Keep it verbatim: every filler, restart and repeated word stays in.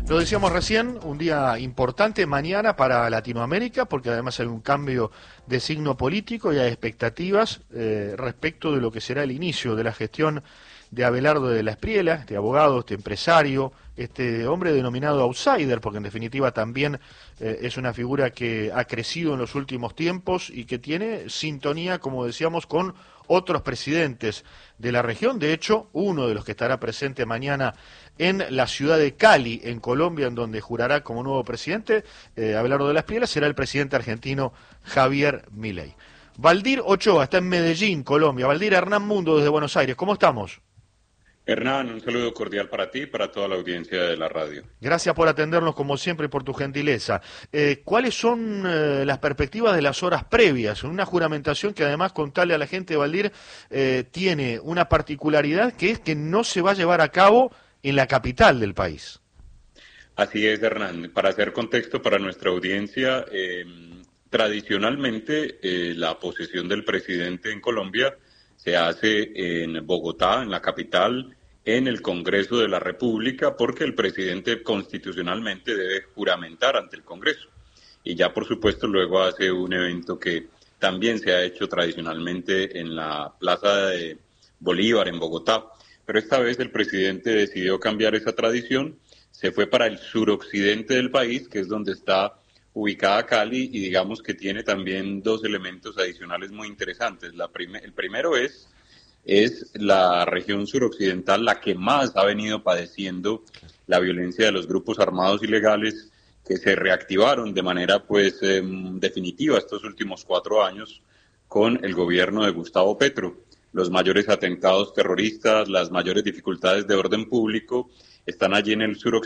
Lo decíamos recién, un día importante mañana para Latinoamérica, porque además hay un cambio de signo político y hay expectativas eh, respecto de lo que será el inicio de la gestión de Abelardo de la Espriella, este abogado, este empresario, este hombre denominado outsider, porque en definitiva también eh, es una figura que ha crecido en los últimos tiempos y que tiene sintonía, como decíamos, con otros presidentes de la región. De hecho, uno de los que estará presente mañana en la ciudad de Cali, en Colombia, en donde jurará como nuevo presidente, eh, Abelardo de la Espriella, será el presidente argentino Javier Milei. Valdir Ochoa está en Medellín, Colombia. Valdir, Hernán Mundo desde Buenos Aires. ¿Cómo estamos? Hernán, un saludo cordial para ti y para toda la audiencia de la radio. Gracias por atendernos como siempre y por tu gentileza. Eh, ¿Cuáles son eh, las perspectivas de las horas previas? Una juramentación que además, contarle a la gente de Valdir, eh, tiene una particularidad que es que no se va a llevar a cabo en la capital del país. Así es, Hernán. Para hacer contexto para nuestra audiencia, eh, tradicionalmente eh, la posesión del presidente en Colombia se hace en Bogotá, en la capital, en el Congreso de la República, porque el presidente constitucionalmente debe juramentar ante el Congreso. Y ya, por supuesto, luego hace un evento que también se ha hecho tradicionalmente en la Plaza de Bolívar, en Bogotá. Pero esta vez el presidente decidió cambiar esa tradición, se fue para el suroccidente del país, que es donde está ubicada Cali, y digamos que tiene también dos elementos adicionales muy interesantes. La prim- el primero es, es la región suroccidental la que más ha venido padeciendo la violencia de los grupos armados ilegales que se reactivaron de manera pues eh, definitiva estos últimos cuatro años con el gobierno de Gustavo Petro. Los mayores atentados terroristas, las mayores dificultades de orden público están allí en el suroccidente.